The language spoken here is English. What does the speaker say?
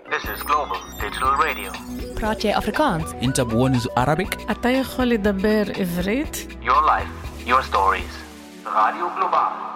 This is Global Digital Radio. براتي أفريكانس. أنت بونز Arabic. אתה יכול לדבר עברית? Your life, your stories. Radio Global.